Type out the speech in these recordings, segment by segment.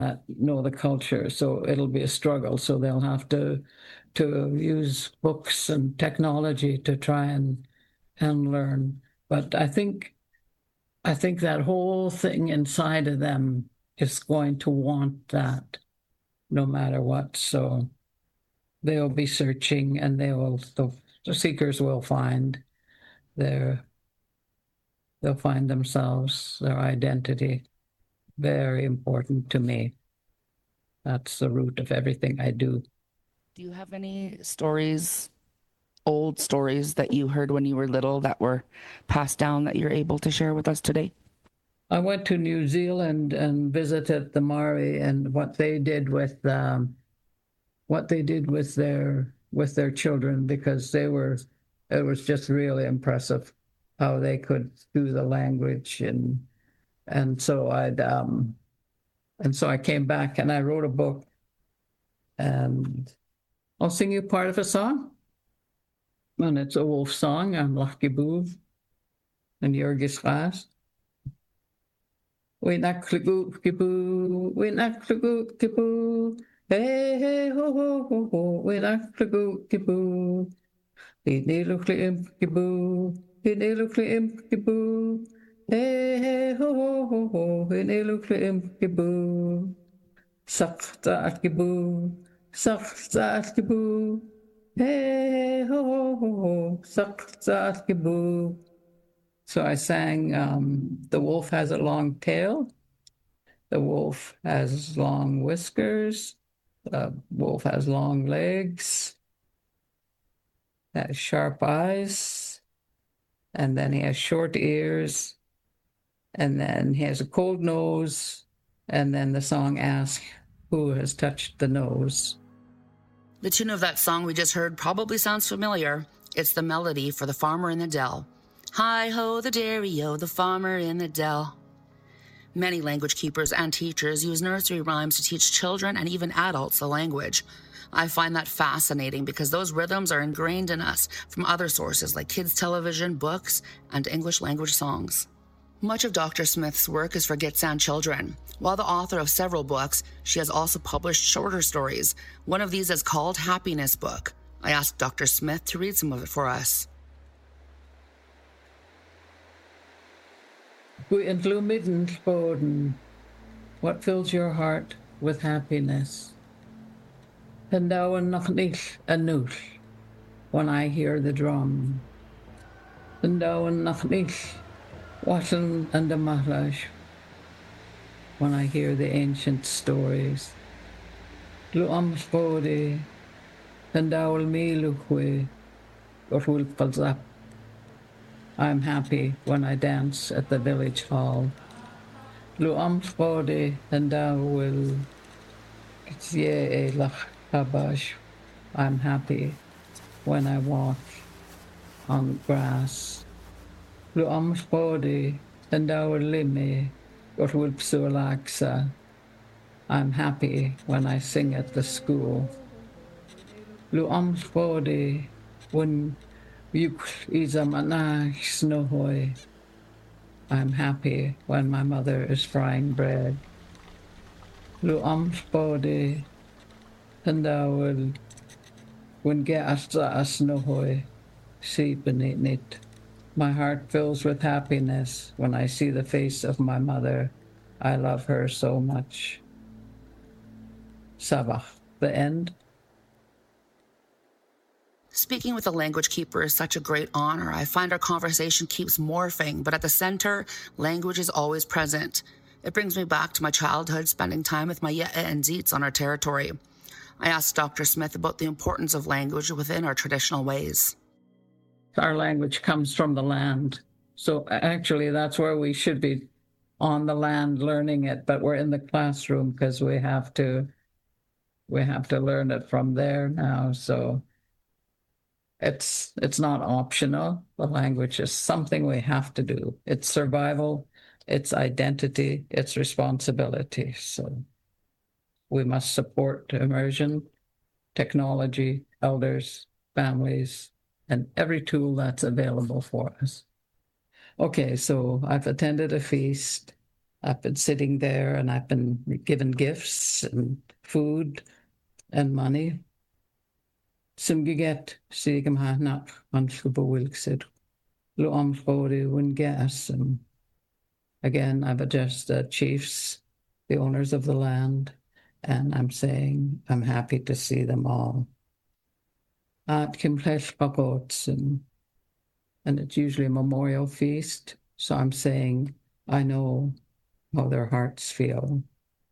know the culture, so it'll be a struggle. So they'll have to use books and technology to try and learn. But I think that whole thing inside of them is going to want that no matter what. So they'll be searching, and the seekers will find they'll find themselves, their identity. Very important to me. That's the root of everything I do. Do you have any stories, old stories that you heard when you were little that were passed down that you're able to share with us today? I went to New Zealand and visited the Maori, and what they did with their children, because it was just really impressive how they could do the language, and so I came back and I wrote a book, and I'll sing you part of a song, and it's a wolf song. I'm Lucky Boo and Jurgis Ras. We nak kipu, we nak kipu, hey hey ho ho ho ho, we nak kipu, Hinelu kipu, Hinelu kipu, hey hey ho ho ho ho, Hinelu kipu, sakta kipu, hey ho ho ho ho, sakta kipu. So I sang, the wolf has a long tail, the wolf has long whiskers, the wolf has long legs, has sharp eyes, and then he has short ears, and then he has a cold nose, and then the song asks, who has touched the nose? The tune of that song we just heard probably sounds familiar. It's the melody for The Farmer in the Dell. Hi-ho, the dairy-o, the farmer in the dell. Many language keepers and teachers use nursery rhymes to teach children and even adults the language. I find that fascinating because those rhythms are ingrained in us from other sources like kids' television, books, and English language songs. Much of Dr. Smith's work is for Gitxsan children. While the author of several books, she has also published shorter stories. One of these is called Happiness Book. I asked Dr. Smith to read some of it for us. What fills your heart with happiness? Pendawan naknich anush, when I hear the drum. Pendawan naknich, Watan and the Maharaj, when I hear the ancient stories. Luam spode, Pendawal milukwe, Gorul palzap. I'm happy when I dance at the village hall. Luam spode, Pendawal Kitsye lach habash. I'm happy when I walk on grass. Luam spode, Pendawal lime, Gorul psulaksa. I'm happy when I sing at the school. Luam spode, when Yuk izamanach snohoy. I'm happy when my mother is frying bread. Luam spode, Pendawal, when ge'asta snohoy, si benitnit. My heart fills with happiness when I see the face of my mother. I love her so much. Sabach, the end. Speaking with a language keeper is such a great honor. I find our conversation keeps morphing, but at the center, language is always present. It brings me back to my childhood, spending time with my Ye'e and Zeets on our territory. I asked Dr. Smith about the importance of language within our traditional ways. Our language comes from the land. So actually, that's where we should be, on the land learning it, but we're in the classroom because we have to learn it from there now. So it's not optional. The language is something we have to do. It's survival, it's identity, it's responsibility. So we must support immersion, technology, elders, families, and every tool that's available for us. Okay, so I've attended a feast, I've been sitting there and I've been given gifts and food and money. Some giget sigam hanap on Shubawilksid. Luam Fodi win gas. Again, I've addressed the chiefs, the owners of the land, and I'm saying I'm happy to see them all. At Kimlesh Pagots, and it's usually a memorial feast. So I'm saying I know how their hearts feel.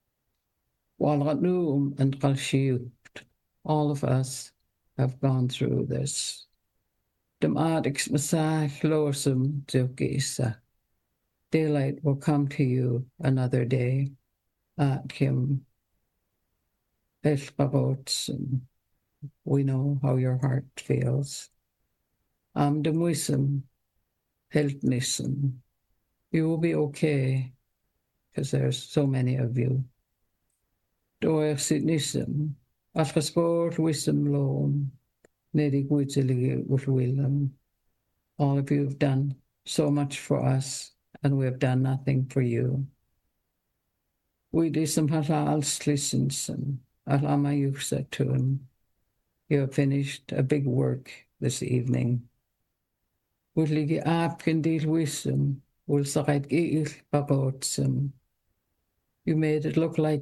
Walatnum and Kalshiut, all of us have gone through this. Demadix Masah Losum Zilkisa. Daylight will come to you another day. At Kim Eshpabots, and we know how your heart feels. Demuisum Helpnisum. You will be okay, because there's so many of you. Doer Sidnisum, Alkaspor Wisdom Loam, Nedig Witzelig Willem. All of you have done so much for us, and we have done nothing for you. We disum halal slissensen, alama yusatun. You have finished a big work this evening. Woodligi apkindil wisdom, will sakait il pagotsum. You made it look like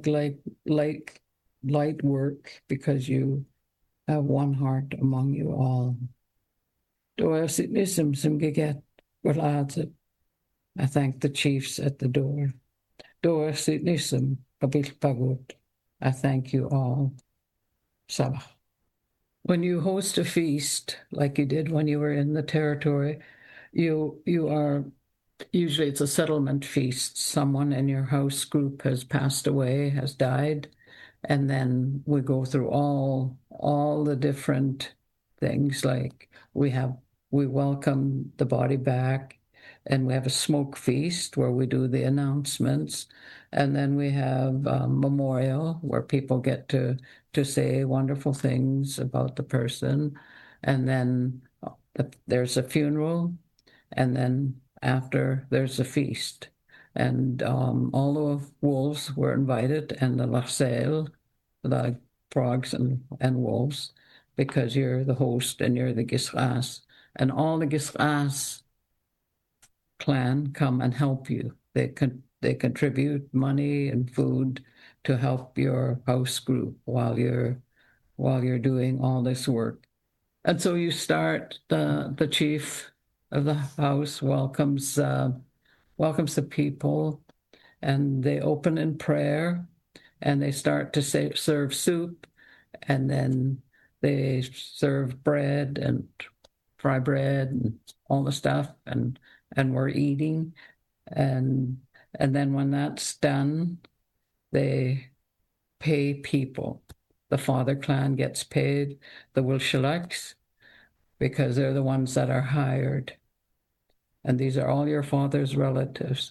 light work because you have one heart among you all. Doer sitnism sim giget it. I thank the chiefs at the door. Doer sitnism kabil pagot. I thank you all. Sabah. When you host a feast, like you did when you were in the territory, you are, usually it's a settlement feast. Someone in your house group has passed away, has died, and then we go through all the different things. Like we welcome the body back, and we have a smoke feast where we do the announcements, and then we have a memorial where people get to say wonderful things about the person, and then there's a funeral, and then after there's a feast. And all the wolves were invited, and the Lasalle, the frogs and wolves, because you're the host and you're the Gisras. And all the Gisras clan come and help you. They contribute money and food to help your house group while you're doing all this work. And so you start, the chief of the house welcomes the people, and they open in prayer, and they start to serve soup, and then they serve bread and fry bread and all the stuff, and we're eating, and then when that's done, they pay people. The father clan gets paid, the Wilshaliks, because they're the ones that are hired. And these are all your father's relatives.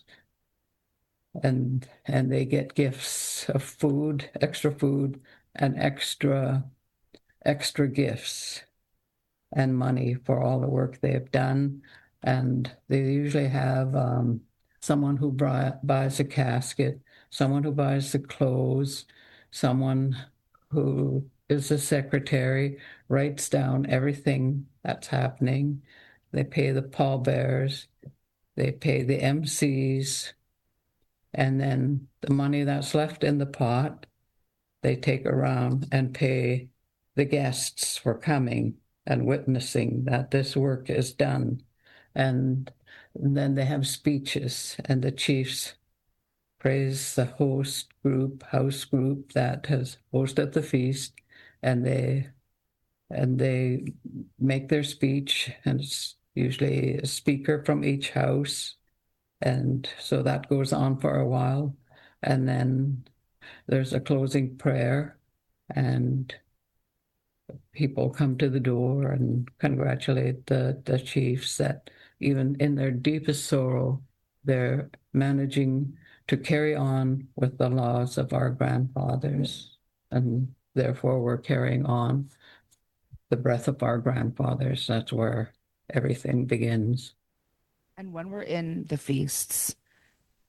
And they get gifts of food, and extra gifts and money for all the work they have done. And they usually have someone who buys a casket, someone who buys the clothes, someone who is the secretary, writes down everything that's happening. They pay the pallbearers, they pay the MCs, and then the money that's left in the pot, they take around and pay the guests for coming and witnessing that this work is done. And then they have speeches, and the chiefs praise the house group that has hosted the feast, and they make their speech, and it's usually a speaker from each house. And so that goes on for a while. And then there's a closing prayer, and people come to the door and congratulate the chiefs that even in their deepest sorrow, they're managing to carry on with the laws of our grandfathers. And therefore, we're carrying on the breath of our grandfathers. That's where everything begins. And when we're in the feasts,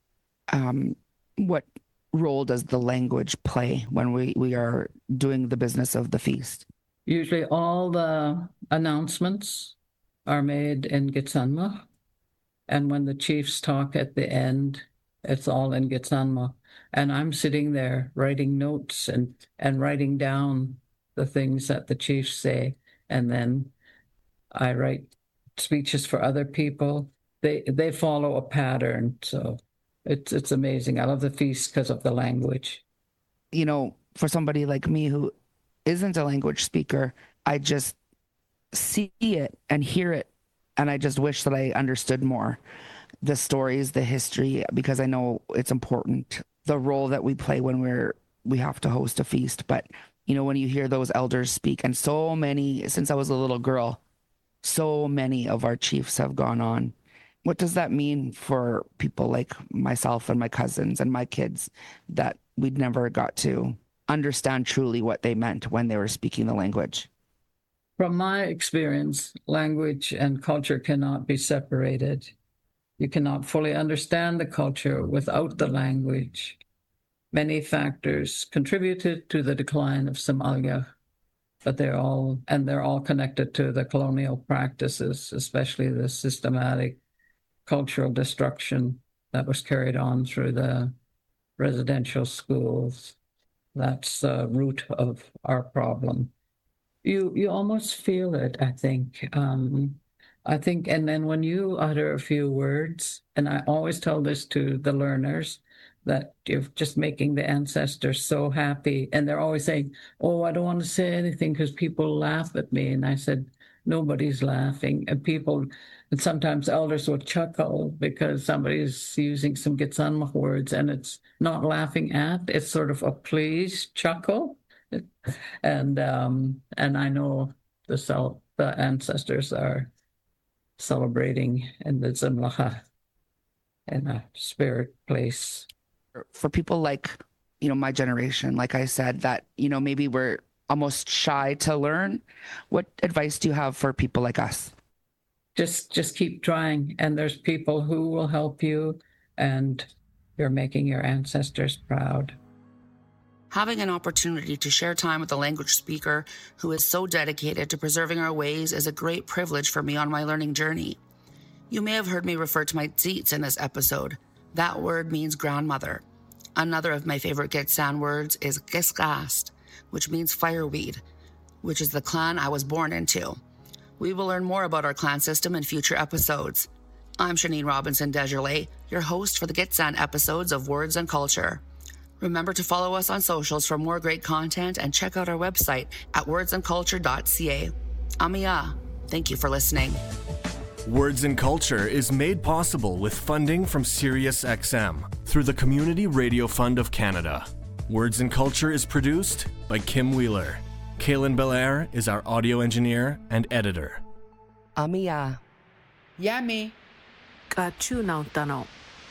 What role does the language play when we are doing the business of the feast? Usually all the announcements are made in Gitsanma. And when the chiefs talk at the end, it's all in Gitsanma. And I'm sitting there writing notes and writing down the things that the chiefs say. And then I write speeches for other people. They follow a pattern. So it's amazing. I love the feast because of the language. You know, for somebody like me who isn't a language speaker, I just see it and hear it. And I just wish that I understood more the stories, the history, because I know it's important, the role that we play when we have to host a feast. But, you know, when you hear those elders speak, and so many, since I was a little girl, so many of our chiefs have gone on. What does that mean for people like myself and my cousins and my kids that we'd never got to understand truly what they meant when they were speaking the language? From my experience, language and culture cannot be separated. You cannot fully understand the culture without the language. Many factors contributed to the decline of Somalia, but they're all connected to the colonial practices, especially the systematic cultural destruction that was carried on through the residential schools. That's the root of our problem. You almost feel it, I think. And then when you utter a few words, and I always tell this to the learners, that you're just making the ancestors so happy. And they're always saying, oh, I don't want to say anything because people laugh at me. And I said, nobody's laughing. And sometimes elders will chuckle because somebody's using some Gitsanma words and it's not laughing at, it's sort of a pleased chuckle. And I know the ancestors are celebrating in the Zimlacha in a spirit place. For people like, you know, my generation, like I said, that, you know, maybe we're almost shy to learn, what advice do you have for people like us? Just keep trying, and there's people who will help you, and you're making your ancestors proud. Having an opportunity to share time with a language speaker who is so dedicated to preserving our ways is a great privilege for me on my learning journey. You may have heard me refer to my tzitz in this episode. That word means grandmother. Another of my favorite Gitsan words is gisgast, which means fireweed, which is the clan I was born into. We will learn more about our clan system in future episodes. I'm Shanine Robinson Desjardins, your host for the Gitsan episodes of Words and Culture. Remember to follow us on socials for more great content and check out our website at wordsandculture.ca. Amiya, thank you for listening. Words and Culture is made possible with funding from SiriusXM through the Community Radio Fund of Canada. Words and Culture is produced by Kim Wheeler. Kaylin Belair is our audio engineer and editor. Amiya. Yummy. Kachunautanau.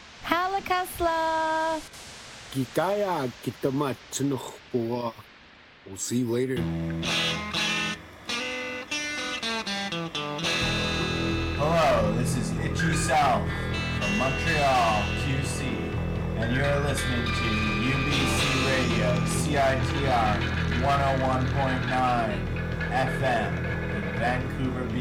Halakasla. Gitaya kitamat sinukhpua. We'll see you later. Hello, this is Itchy South from Montreal, QC, and you're listening to UBC Radio, CITR 101.9 FM in Vancouver, BC.